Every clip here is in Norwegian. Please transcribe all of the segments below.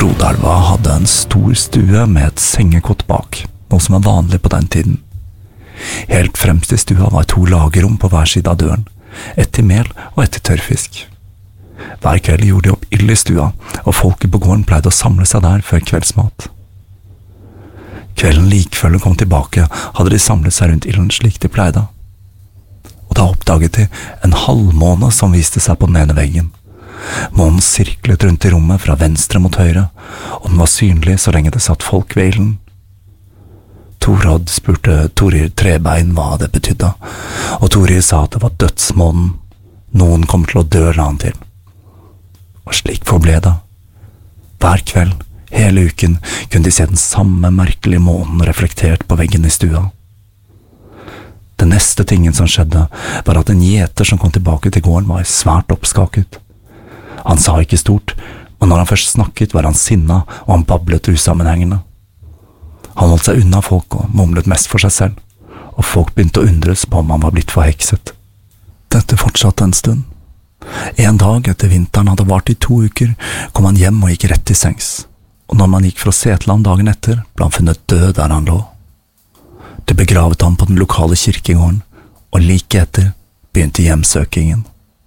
Frodelva hadde en stor stue med et sengekott bak, noe som var vanlig på den tiden. Helt fremst i stua var 2 lagerrom på hver side av døren, ett til mel og ett til tørrfisk. Hver kveld gjorde de opp ild i stua, og folket på gården pleide å samle seg der før kveldsmat. Kvelden likfølge kom tilbake, hadde de samlet seg rundt ilden slik de pleide. Og da oppdaget de en halvmåne som viste seg på den ene veggen. Månen sirklet rundt i rommet fra venstre mot høyre, og den var synlig så lenge det satt folk ved ilden. Torod spurte Torir Trebein hva det betydde, og Torir sa at det var dødsmånen. Noen kom til å dø, la han til. Og slik forble det. Hver kveld, hele uken, kunne de se den samme merkelige månen reflektert på veggen i stua. Det neste tingen som skjedde, var at en gjeter som kom tilbake til gården var svært oppskaket. Han sa ikke stort, men når han først snakket var han sinna, og han bablet usammenhengende. Han holdt seg unna folk og mumlet mest for seg selv, og folk begynte å undres på om han var blitt forhekset. Dette fortsatte en stund. En dag etter vinteren hadde vart i 2 uker, kom han hjem og gikk rett til sengs, og når man gikk fra Setland dagen etter, ble han funnet død der han lå. Det begravet ham på den lokale kirkegården, og like etter begynte hjemsøkingen.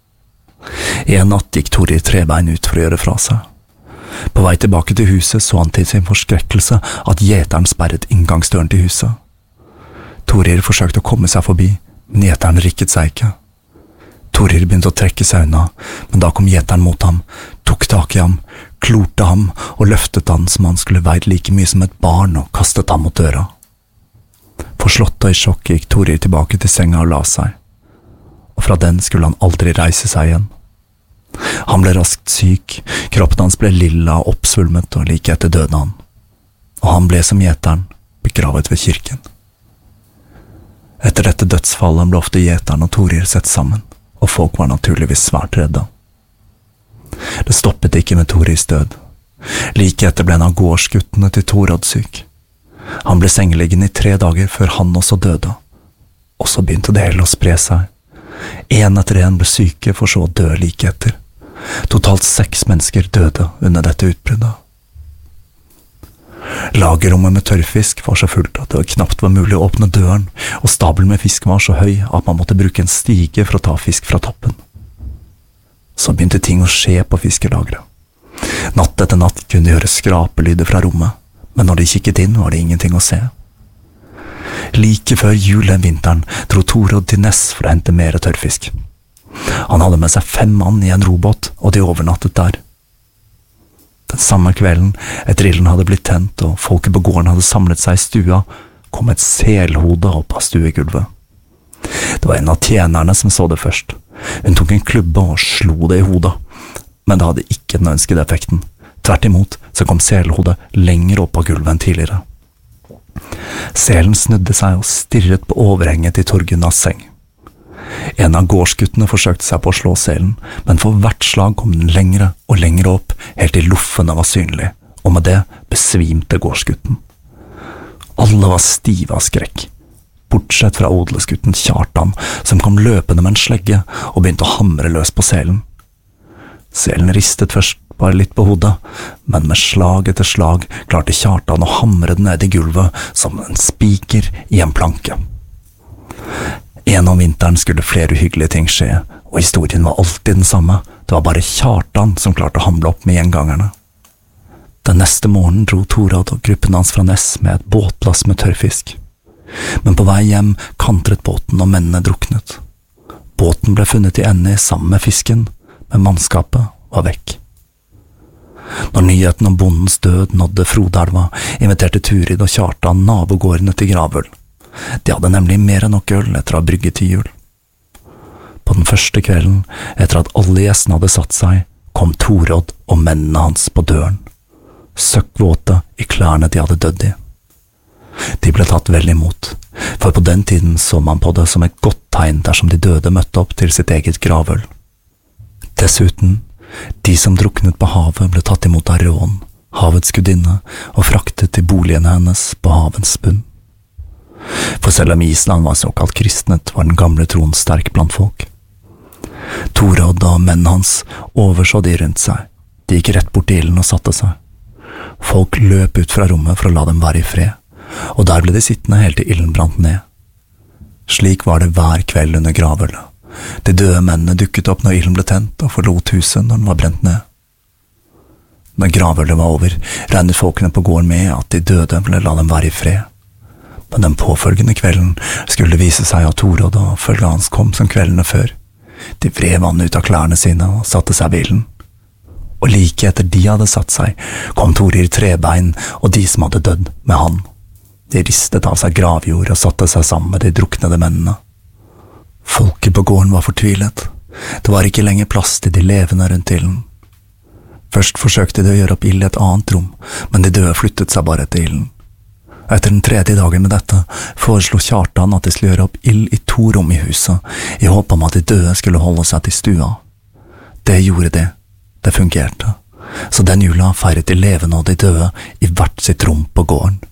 En natt gikk Torir Trebein ut for å gjøre fra seg. På vei tilbake til huset så han til sin forskrekkelse at gjeteren sperret inngangsdøren til huset. Torir forsøkte å komme seg forbi, men gjeteren rikket seg ikke. Torir begynte å trekke seg unna, men da kom gjeteren mot ham, tok tak i ham, klorte ham og løftet han som han skulle veid like mye som et barn og kastet ham mot døra. Forslått og i sjokk gikk Torir tilbake til senga og la seg, og fra den skulle han aldri reise seg igjen. Han ble raskt syk, kroppen hans ble lilla og oppsvulmet, og like etter døde han, og han ble som gjeteren begravet ved kirken. Etter dette dødsfallet ble ofte gjeteren og Torir sett sammen, og folk var naturligvis svært redde. Det stoppet ikke med Torirs død. Like etter ble en av gårdsguttene til Torod syk. Han ble sengeliggende i 3 dager før han også døde, og så begynte det hele å spre seg. En etter en ble syke for så å dø like etter. Totalt 6 mennesker døde under dette utbruddet. Lagerrommet med tørrfisk var så fullt at det knapt var mulig å åpne døren, og stabelen med fisk var så høy at man måtte bruke en stige for å ta fisk fra toppen. Så begynte ting å skje på fiskelageret. Natt etter natt kunne de høre skrapelyder fra rommet, men når de kikket inn var det ingenting å se. Like før jul den vinteren dro Torod til Ness for å hente mer tørrfisk. Han hadde med seg 5 mann i en robåt, og de overnattet der. Den samme kvelden, etter ilden hadde blitt tent og folket på gården hadde samlet seg i stua, kom et selhode opp av stuegulvet. Det var en av tjenerne som så det først. Hun tok en klubbe og slo det i hodet, men det hadde ikke den ønskede effekten. Tvert imot så kom selhodet lenger opp av gulvet enn tidligere. Selen snudde seg og stirret på overhenget til Torgunnas seng. En av gårdsguttene forsøkte seg på å slå selen, men for hvert slag kom den lengre og lengre opp, helt til loffene var synlige, og med det besvimte gårdsgutten. Alle var stive av skrekk, bortsett fra odelsgutten Kjartan, som kom løpende med en slegge og begynte å hamre løs på selen. Selen ristet først bare litt på hodet, men med slag etter slag klarte Kjartan å hamre den ned i gulvet som en spiker i en planke. En om vinteren skulle flere uhyggelige ting skje, og historien var alltid den samme. Det var bare Kjartan som klarte å hamle opp med gjengangerne. Den neste morgenen dro Torod og gruppen hans fra Ness med et båtlass med tørrfisk. Men på vei hjem kantret båten og mennene druknet. Båten ble funnet i ende sammen med fisken, men mannskapet var vekk. Når nyheten om bondens død nådde Frodelva, inviterte Turid og Kjartan nabogårdene til gravøl. De hadde nemlig mer enn nok øl etter å ha brygget til jul. På den første kvelden, etter at alle gjestene hadde satt seg, kom Torod og mennene hans på døren, søkkvåte i klærne de hadde dødd i. De ble tatt vel imot, for på den tiden så man på det som et godt tegn dersom de døde møtte opp til sitt eget gravøl. Dessuten, de som druknet på havet ble tatt imot av Rån, havets gudinne, og fraktet til boligene hennes på havens bunn. For selv om Island var såkalt kristnet, var den gamle troen sterk blant folk. Torod og mennene hans overså de rundt seg. De gikk rett bort til ilden og satte seg. Folk løp ut fra rommet for å la dem være i fred, og der ble de sittende helt til ilden brant ned. Slik var det hver kveld under gravølet. De døde mennene dukket opp når ilden ble tent og forlot huset når den var brent ned. Når gravølet var over, regnet folkene på gården med at de døde ville la dem være i fred. Men den påfølgende kvelden skulle det vise seg at Torod og følget hans kom som kveldene før. De vred vannet ut av klærne sine og satte seg ved ilden. Og like etter de hadde satt seg, kom Torir Trebein og de som hadde dødd med han. De ristet av seg gravjord og satte seg sammen med de druknede mennene. Folket på gården var fortvilet. Det var ikke lenger plass til de levende rundt ilden. Først forsøkte de å gjøre opp ild i et annet rom, men de døde flyttet seg bare etter ilden. Etter den tredje dagen med dette foreslo Kjartan at de skulle gjøre opp ild i 2 rom i huset, i håp om at de døde skulle holde seg til stua. Det gjorde de. Det fungerte. Så den jula feiret de levende og de døde i hvert sitt rom på gården.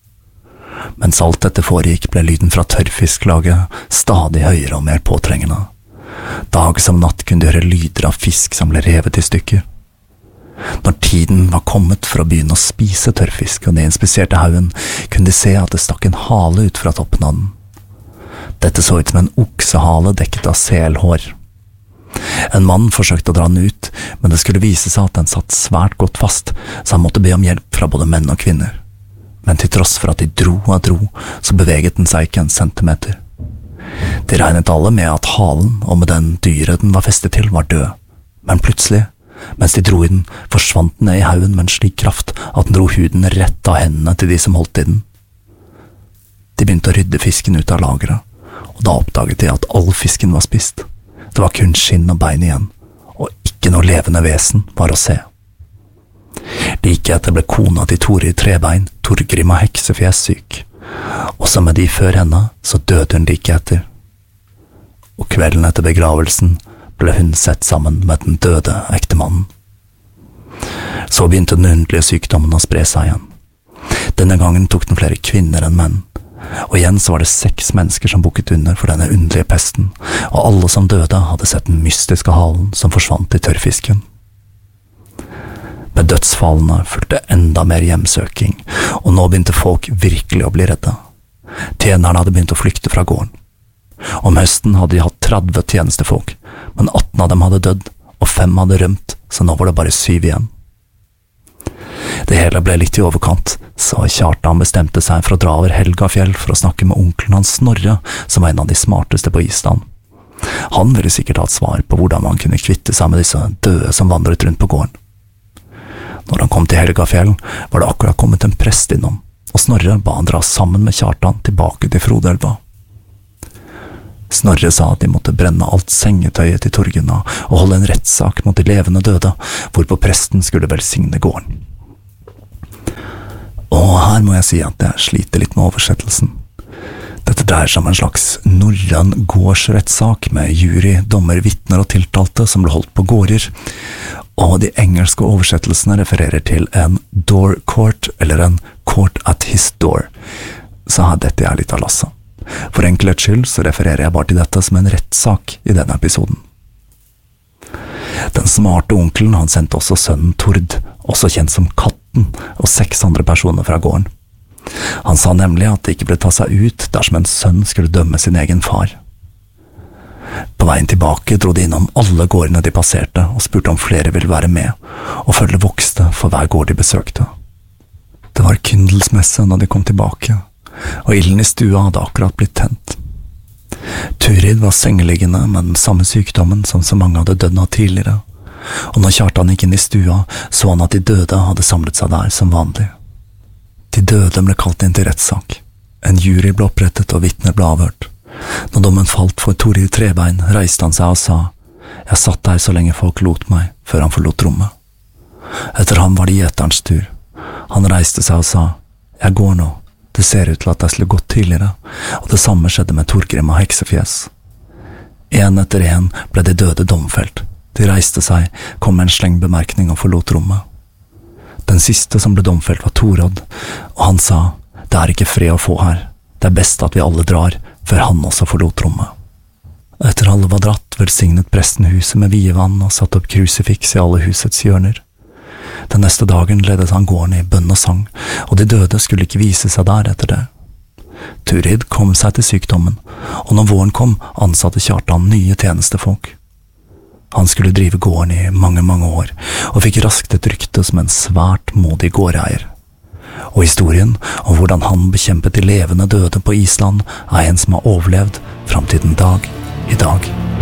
Mens alt dette foregikk, ble lyden fra tørrfisklaget stadig høyere og mer påtrengende. Dag som natt kunne de høre lyder av fisk som ble revet i stykker. Når tiden var kommet for å begynne å spise tørrfisk, og de inspiserte haugen, kunne de se at det stakk en hale ut fra toppen av den. Dette så ut som en oksehale dekket av selhår. En mann forsøkte å dra den ut, men det skulle vise seg at den satt svært godt fast, så han måtte be om hjelp fra både menn og kvinner. Men til tross for at de dro og dro, så beveget den seg ikke en centimeter. De regnet alle med at halen, og med den dyret den var festet til, var død. Men plutselig, mens de dro i den, forsvant den ned i haugen med en slik kraft at den dro huden rett av hendene til de som holdt i den. De begynte å rydde fisken ut av lageret, og da oppdaget de at all fisken var spist. Det var kun skinn og bein igjen, og ikke noe levende vesen var å se. Like etter ble kona til Torir Trebein, Torgrim av Heksefjes, syk, og som med de før henne, så døde hun like etter. Og kvelden etter begravelsen ble hun sett sammen med den døde ektemannen. Så begynte den underlige sykdommen å spre seg igjen. Denne gangen tok den flere kvinner enn menn, og igjen så var det 6 mennesker som bukket under for denne underlige pesten, og alle som døde hadde sett den mystiske halen som forsvant i tørrfisken. Med dødsfallene fulgte enda mer hjemsøking, og nå begynte folk virkelig å bli redde. Tjenerne hadde begynt å flykte fra gården. Om høsten hadde de hatt 30 tjenestefolk, men 18 av dem hadde dødd, og 5 hadde rømt, så nå var det bare 7 igjen. Det hele ble litt i overkant, så Kjartan bestemte seg for å dra over Helgafjell for å snakke med onkelen hans Snorre, som var en av de smarteste på Island. Han ville sikkert ha et svar på hvordan man kunne kvitte seg med disse døde som vandret rundt på gården. Når han kom til Helgafjell, var det akkurat kommet en prest innom, og Snorre ba han dra sammen med Kjartan tilbake til Frodelva. Snorre sa at de måtte brenne alt sengetøyet til Torgunna og holde en rettssak mot de levende døde, hvorpå presten skulle velsigne gården. Og her må jeg si at jeg sliter litt med oversettelsen. Dette dreier seg om en slags norrøn gårdsrettssak med jury, dommer, vitner og tiltalte som ble holdt på gårder, og de engelske oversettelsene refererer til en door court eller en court at his door, så her dette er litt av lasset. For enkelhets skyld så refererer jeg bare til dette som en rettssak i denne episoden. Den smarte onkelen han sendte også sønnen Tord, også kjent som Katten, og 6 andre personer fra gården. Han sa nemlig at det ikke ble ta seg ut dersom en sønn skulle dømme sin egen far. På veien tilbake dro de innom alle gårdene de passerte og spurte om flere ville være med, og følget vokste for hver gård de besøkte. Det var kyndelsmesse når de kom tilbake, og ilden i stua hadde akkurat blitt tent. Turid var sengeliggende med den samme sykdommen som så mange hadde dødd av tidligere, og når Kjartan gikk inn i stua, så han at de døde hadde samlet seg der som vanlig. De døde ble kalt inn til rettssak. En jury ble opprettet og vitner ble avhørt. Når dommen falt for Torir Trebein, reiste han seg og sa: «Jeg satt der så lenge folk lot meg, før han forlot rommet.» Etter ham var det gjeterens tur. Han reiste seg og sa: «Jeg går nå. Det ser ut til at jeg skulle gått tidligere», og det samme skjedde med Torgrim av Heksefjes. En etter en ble de døde domfelt. De reiste seg, kom med en sleng bemerkning og forlot rommet. Den siste som ble domfelt var Torod, og han sa: «Det er ikke fred å få her. Det er best at vi alle drar, før han også forlot rommet.» Etter alle var dratt, velsignet presten huset med vievann og satt opp krusifiks i alle husets hjørner. Den neste dagen ledet han gården i bønn og sang, og de døde skulle ikke vise seg der etter det. Turid kom seg til sykdommen, og når våren kom, ansatte Kjartan nye tjenestefolk. Han skulle drive gården i mange, mange år, og fikk raskt et rykte som en svært modig gårdeier. Og historien om hvordan han bekjempet de levende døde på Island er en som har overlevd fram til den dag i dag.